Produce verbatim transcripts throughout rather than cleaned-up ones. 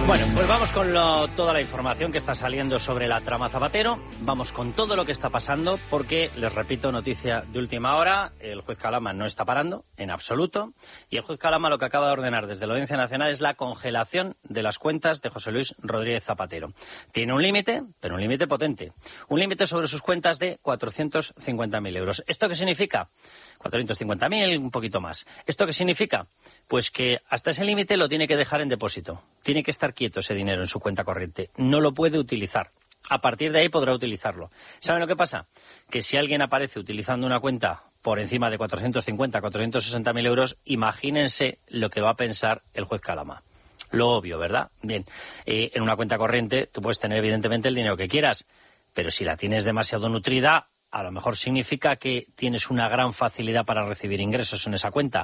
Bueno, pues vamos con lo, toda la información que está saliendo sobre la trama Zapatero. Vamos con todo lo que está pasando porque, les repito, noticia de última hora, el juez Calama no está parando en absoluto y el juez Calama lo que acaba de ordenar desde la Audiencia Nacional es la congelación de las cuentas de José Luis Rodríguez Zapatero. Tiene un límite, pero un límite potente. Un límite sobre sus cuentas de cuatrocientos cincuenta mil euros. ¿Esto qué significa? cuatrocientos cincuenta mil, un poquito más. ¿Esto qué significa? Pues que hasta ese límite lo tiene que dejar en depósito. Tiene que estar quieto ese dinero en su cuenta corriente. No lo puede utilizar. A partir de ahí podrá utilizarlo. ¿Saben lo que pasa? Que si alguien aparece utilizando una cuenta por encima de cuatrocientos cincuenta, cuatrocientos sesenta mil euros, imagínense lo que va a pensar el juez Calama. Lo obvio, ¿verdad? Bien, eh, en una cuenta corriente tú puedes tener evidentemente el dinero que quieras, pero si la tienes demasiado nutrida, a lo mejor significa que tienes una gran facilidad para recibir ingresos en esa cuenta.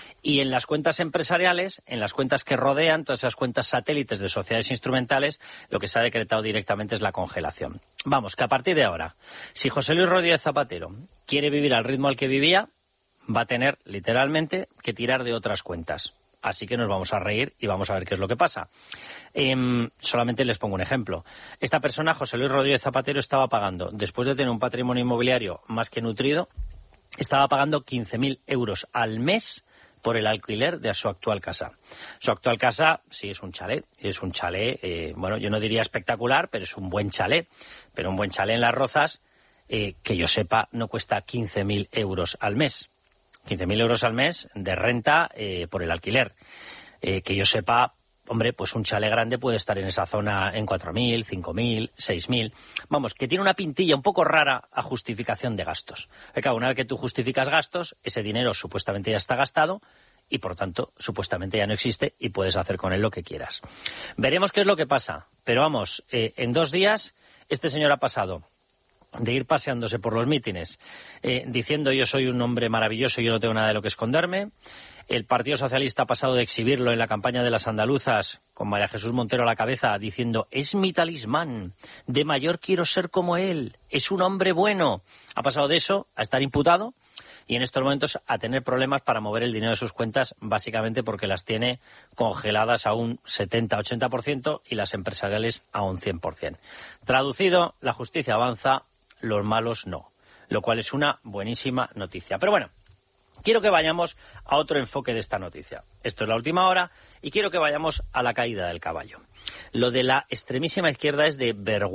Y en las cuentas empresariales, en las cuentas que rodean, todas esas cuentas satélites de sociedades instrumentales, lo que se ha decretado directamente es la congelación. Vamos, que a partir de ahora, si José Luis Rodríguez Zapatero quiere vivir al ritmo al que vivía, va a tener, literalmente, que tirar de otras cuentas. Así que nos vamos a reír y vamos a ver qué es lo que pasa. Eh, solamente les pongo un ejemplo. Esta persona, José Luis Rodríguez Zapatero, estaba pagando, después de tener un patrimonio inmobiliario más que nutrido, estaba pagando quince mil euros al mes por el alquiler de su actual casa. Su actual casa, sí, es un chalet, es un chalet, eh, bueno, yo no diría espectacular, pero es un buen chalet, pero un buen chalet en Las Rozas, eh, que yo sepa, no cuesta quince mil euros al mes. quince mil euros al mes de renta eh, por el alquiler. Eh, que yo sepa, hombre, pues un chalet grande puede estar en esa zona en cuatro mil, cinco mil, seis mil. Vamos, que tiene una pintilla un poco rara a justificación de gastos. Claro, una vez que tú justificas gastos, ese dinero supuestamente ya está gastado y, por tanto, supuestamente ya no existe y puedes hacer con él lo que quieras. Veremos qué es lo que pasa. Pero vamos, eh, en dos días este señor ha pasado de ir paseándose por los mítines eh, diciendo yo soy un hombre maravilloso y yo no tengo nada de lo que esconderme. El Partido Socialista ha pasado de exhibirlo en la campaña de las andaluzas con María Jesús Montero a la cabeza diciendo es mi talismán, de mayor quiero ser como él, es un hombre bueno. Ha pasado de eso a estar imputado y en estos momentos a tener problemas para mover el dinero de sus cuentas, básicamente porque las tiene congeladas a un setenta a ochenta por ciento y las empresariales a un cien por ciento. Traducido, la justicia avanza, los malos no, lo cual es una buenísima noticia. Pero bueno, quiero que vayamos a otro enfoque de esta noticia. Esto es la última hora y quiero que vayamos a la caída del caballo. Lo de la extremísima izquierda es de vergüenza.